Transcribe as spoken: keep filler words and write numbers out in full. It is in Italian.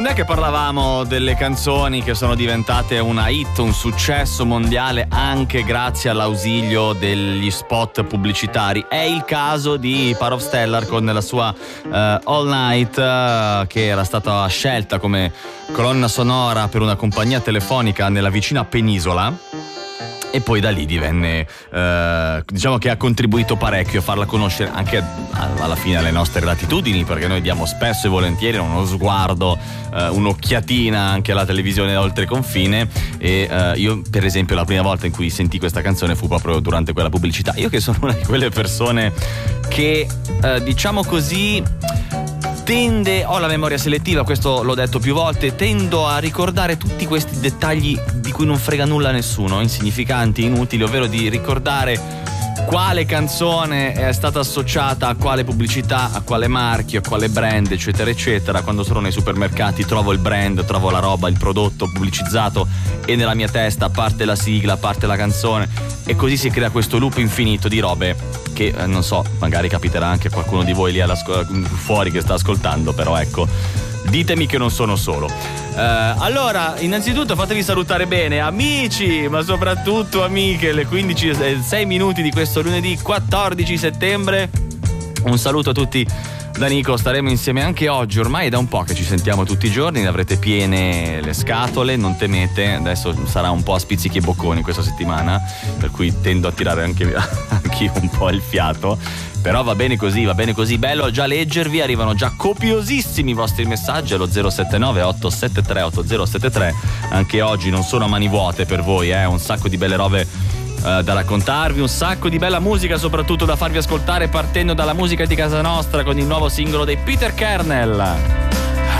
quando è che parlavamo delle canzoni che sono diventate una hit, un successo mondiale anche grazie all'ausilio degli spot pubblicitari? È il caso di Power of Stellar con la sua uh, All Night, uh, che era stata scelta come colonna sonora per una compagnia telefonica nella vicina penisola. E poi da lì divenne, eh, diciamo che ha contribuito parecchio a farla conoscere anche alla fine alle nostre latitudini, perché noi diamo spesso e volentieri uno sguardo, eh, un'occhiatina anche alla televisione oltre confine. E eh, io per esempio la prima volta in cui sentì questa canzone fu proprio durante quella pubblicità. Io che sono una di quelle persone che, eh, diciamo così, tende, ho la memoria selettiva, questo l'ho detto più volte, tendo a ricordare tutti questi dettagli di cui non frega nulla a nessuno, insignificanti, inutili, ovvero di ricordare quale canzone è stata associata a quale pubblicità, a quale marchio, a quale brand, eccetera eccetera. Quando sono nei supermercati trovo il brand, trovo la roba, il prodotto pubblicizzato e nella mia testa parte la sigla, parte la canzone, e così si crea questo loop infinito di robe che eh, non so, magari capiterà anche a qualcuno di voi lì fuori che sta ascoltando, però ecco, ditemi che non sono solo. Uh, allora, innanzitutto fatevi salutare bene, amici, ma soprattutto amiche, le quindici e sei minuti di questo lunedì quattordici settembre. Un saluto a tutti da Nico, staremo insieme anche oggi, ormai è da un po' che ci sentiamo tutti i giorni, ne avrete piene le scatole, non temete, adesso sarà un po' a spizzichi e bocconi questa settimana, per cui tendo a tirare anche, anche io un po' il fiato. Però va bene così, va bene così, bello già leggervi, arrivano già copiosissimi i vostri messaggi allo zero sette nove otto sette tre otto zero sette tre. Anche oggi non sono a mani vuote per voi, eh, un sacco di belle robe uh, da raccontarvi, un sacco di bella musica soprattutto da farvi ascoltare, partendo dalla musica di casa nostra con il nuovo singolo dei Peter Kernel.